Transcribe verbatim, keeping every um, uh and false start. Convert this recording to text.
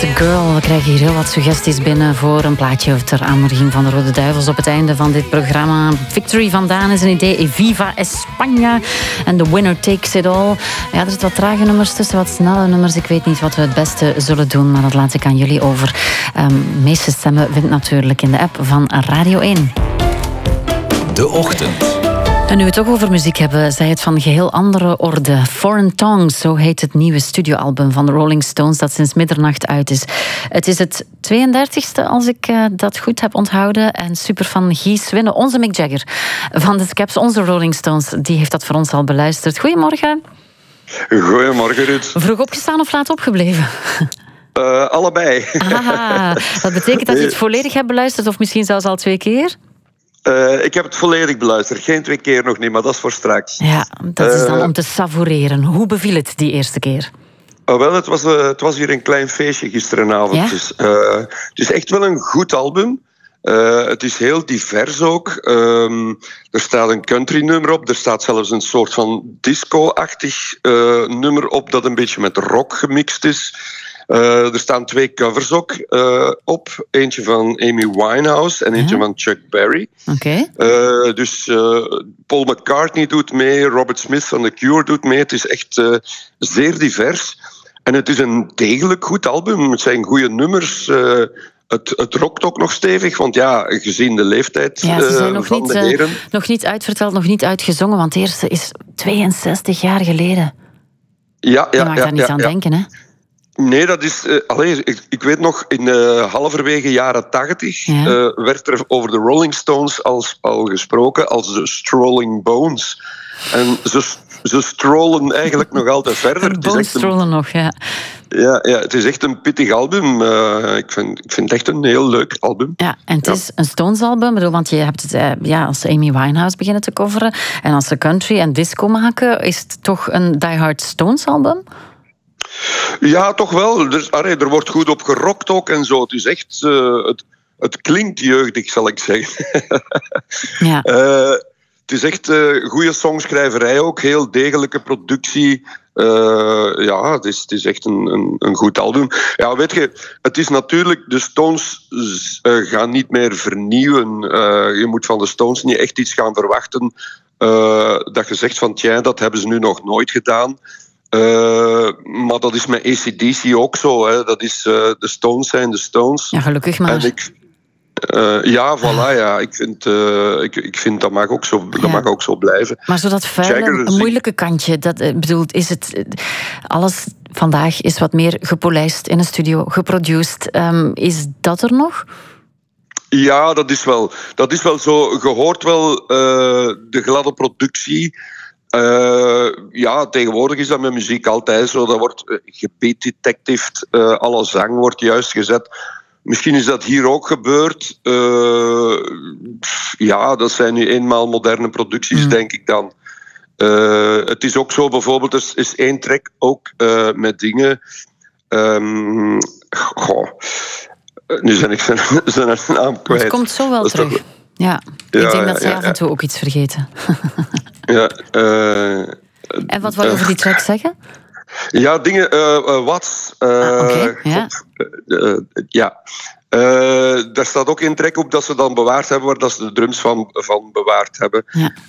Girl. We krijgen hier heel wat suggesties binnen voor een plaatje ter aanmoediging van de Rode Duivels op het einde van dit programma. Victory van Daan is een idee. Viva España. En The Winner Takes It All. Ja, er zitten wat trage nummers tussen, wat snelle nummers. Ik weet niet wat we het beste zullen doen, maar dat laat ik aan jullie over. Um, meeste stemmen wint natuurlijk in de app van Radio één. De Ochtend. En nu we het toch over muziek hebben, zij het van geheel andere orde. Foreign Tongues, zo heet het nieuwe studioalbum van de Rolling Stones dat sinds middernacht uit is. Het is het tweeëndertigste, als ik uh, dat goed heb onthouden. En superfan Guy Swinne, onze Mick Jagger van de Scaps, onze Rolling Stones, die heeft dat voor ons al beluisterd. Goedemorgen. Goedemorgen, Ruud. Vroeg opgestaan of laat opgebleven? Uh, allebei. Aha, dat betekent dat je het volledig hebt beluisterd of misschien zelfs al twee keer? Uh, ik heb het volledig beluisterd. Geen twee keer nog niet, maar dat is voor straks. Ja, dat is dan uh, om te savoureren. Hoe beviel het die eerste keer? Oh, wel, het was, uh, het was hier een klein feestje gisterenavond. Ja? Dus, uh, het is echt wel een goed album. Uh, het is heel divers ook. Um, er staat een country nummer op. Er staat zelfs een soort van disco-achtig uh, nummer op dat een beetje met rock gemixt is. Uh, er staan twee covers ook uh, op. Eentje van Amy Winehouse en eentje uh-huh. van Chuck Berry. Okay. Uh, dus uh, Paul McCartney doet mee, Robert Smith van The Cure doet mee. Het is echt uh, zeer divers. En het is een degelijk goed album. Het zijn goede nummers. Uh, het, het rockt ook nog stevig, want ja, gezien de leeftijd ja, ze zijn uh, nog van niet, de heren... Uh, nog niet uitverteld, nog niet uitgezongen, want de eerste is tweeënzestig jaar geleden. Ja, ja, Je mag ja, daar niet ja, aan ja. denken, hè? Nee, dat is... Uh, allez, ik, ik weet nog, in uh, halverwege jaren tachtig ja. uh, werd er over de Rolling Stones als, al gesproken als de Strolling Bones. En ze, ze strollen eigenlijk nog altijd verder. Bones strollen nog, ja. Ja, ja, het is echt een pittig album. Uh, ik, vind, ik vind het echt een heel leuk album. Ja, en het ja. is een Stones-album, bedoel, want je hebt het uh, ja, als Amy Winehouse beginnen te coveren en als ze country en disco maken, is het toch een Die Hard Stones-album? Ja, toch wel. Er, arre, er wordt goed op gerokt ook en zo. Het is echt... Uh, het, het klinkt jeugdig, zal ik zeggen. Ja. Uh, het is echt uh, goede songschrijverij ook. Heel degelijke productie. Uh, ja, het is, het is echt een, een, een goed album. Ja, weet je, het is natuurlijk... De Stones uh, gaan niet meer vernieuwen. Uh, je moet van de Stones niet echt iets gaan verwachten. Uh, dat je zegt van, tja, dat hebben ze nu nog nooit gedaan. Uh, maar dat is met A C D C ook zo. Hè. Dat is, uh, de Stones zijn de Stones. Ja, gelukkig maar. En ik, uh, ja, voilà. Ja. Ik, vind, uh, ik, ik vind dat mag ook zo, dat ja. mag ook zo blijven. Maar zo dat vuile, Jagger, een moeilijke kantje. Dat bedoelt, is het... Alles vandaag is wat meer gepolijst in een studio, geproduced. Um, is dat er nog? Ja, dat is wel, dat is wel zo. Je hoort wel uh, de gladde productie... Uh, ja, tegenwoordig is dat met muziek altijd zo. Dat wordt uh, gebetdetectived, uh, alle zang wordt juist gezet. Misschien is dat hier ook gebeurd. Uh, ja, dat zijn nu eenmaal moderne producties, mm. denk ik dan. Uh, het is ook zo, bijvoorbeeld, er is één track ook uh, met dingen... Um, goh, nu zijn ik zijn, zijn naam kwijt. Het komt zo wel dat terug. Toch... Ja, ja, ik denk ja, dat zij ja, af en toe ook iets vergeten. Ja, uh, en wat wil je over die track zeggen? Ja, dingen... Uh, uh, wat? Uh, ah, Oké, okay, ja. Uh, uh, ja. Uh, daar staat ook een track op dat ze dan bewaard hebben, waar dat ze de drums van, van bewaard hebben. Ja.